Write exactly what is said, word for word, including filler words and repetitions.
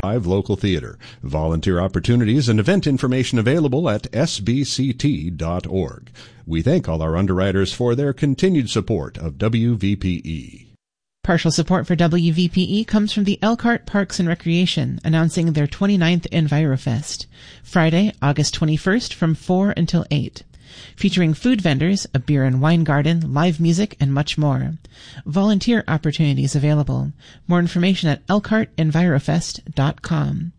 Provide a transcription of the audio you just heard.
Live local theater. Volunteer opportunities and event information available at s b c t dot org. We thank all our underwriters for their continued support of W V P E. Partial support for W V P E comes from the Elkhart Parks and Recreation, announcing their twenty-ninth EnviroFest, Friday, August twenty-first from four until eight. Featuring food vendors, a beer and wine garden, live music, and much more. Volunteer opportunities available. More information at elkhart envirofest dot com.